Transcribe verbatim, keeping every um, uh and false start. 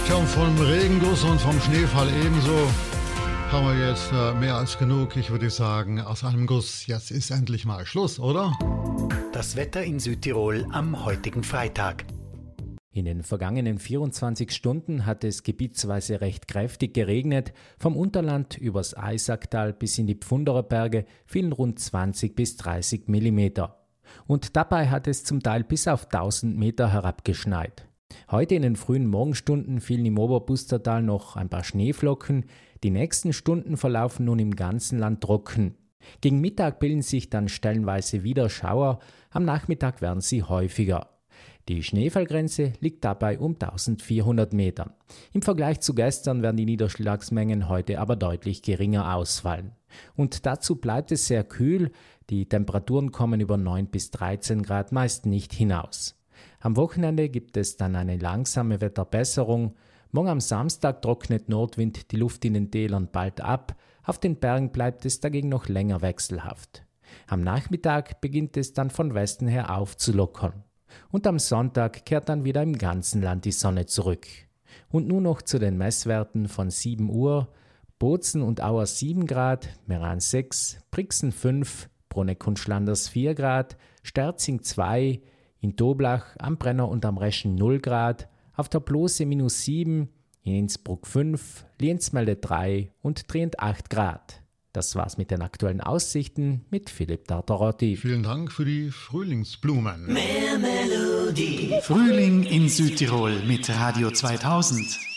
Tja, und vom Regenguss und vom Schneefall ebenso haben wir jetzt äh, mehr als genug. Ich würde sagen, aus einem Guss, jetzt ist endlich mal Schluss, oder? Das Wetter in Südtirol am heutigen Freitag. In den vergangenen vierundzwanzig Stunden hat es gebietsweise recht kräftig geregnet. Vom Unterland übers Eisacktal bis in die Pfunderer Berge fielen rund zwanzig bis dreißig Millimeter. Und dabei hat es zum Teil bis auf tausend Meter herabgeschneit. Heute in den frühen Morgenstunden fielen im Oberbustertal noch ein paar Schneeflocken. Die nächsten Stunden verlaufen nun im ganzen Land trocken. Gegen Mittag bilden sich dann stellenweise wieder Schauer, am Nachmittag werden sie häufiger. Die Schneefallgrenze liegt dabei um eintausendvierhundert Meter. Im Vergleich zu gestern werden die Niederschlagsmengen heute aber deutlich geringer ausfallen. Und dazu bleibt es sehr kühl, die Temperaturen kommen über neun bis dreizehn Grad meist nicht hinaus. Am Wochenende gibt es dann eine langsame Wetterbesserung. Morgen am Samstag trocknet Nordwind die Luft in den Tälern bald ab. Auf den Bergen bleibt es dagegen noch länger wechselhaft. Am Nachmittag beginnt es dann von Westen her aufzulockern. Und am Sonntag kehrt dann wieder im ganzen Land die Sonne zurück. Und nun noch zu den Messwerten von sieben Uhr. Bozen und Auer sieben Grad, Meran sechs, Brixen fünf, Bruneck und Schlanders vier Grad, Sterzing zwei, in Toblach, am Brenner und am Reschen null Grad, auf der Blose minus sieben, in Innsbruck fünf, Lienzmelde drei und Trient acht Grad. Das war's mit den aktuellen Aussichten mit Philipp Tartarotti. Vielen Dank für die Frühlingsblumen. Mehr Melodie. Frühling in Südtirol mit Radio zweitausend.